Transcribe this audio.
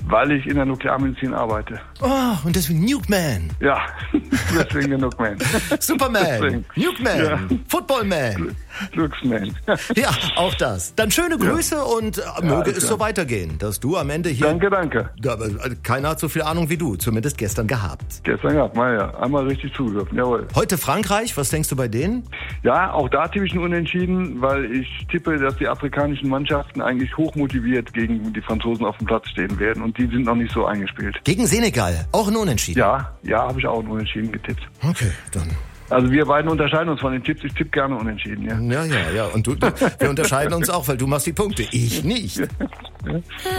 Weil ich in der Nuklearmedizin arbeite. Oh, und deswegen Nukeman. Ja, deswegen der Nukeman. Superman, Nukeman, Ja. Footballman. Glücksman. Ja, auch das. Dann schöne Grüße und möge es so weitergehen, dass du am Ende hier... Danke. Aber keiner hat so viel Ahnung wie du, zumindest gestern gehabt. Gestern gehabt, mal ja. Einmal richtig zugegriffen, jawohl. Heute Frankreich, was denkst du bei denen? Ja, auch da tippe ich ein Unentschieden, weil ich tippe, dass die afrikanischen Mannschaften eigentlich hochmotiviert gegen die Franzosen auf dem Platz stehen werden und die sind noch nicht so eingespielt. Gegen Senegal, auch ein Unentschieden. Ja, habe ich auch ein Unentschieden getippt. Okay, dann... Also wir beiden unterscheiden uns von den Tipps. Ich tippe gerne Unentschieden, ja. Ja. Und wir unterscheiden uns auch, weil du machst die Punkte, ich nicht.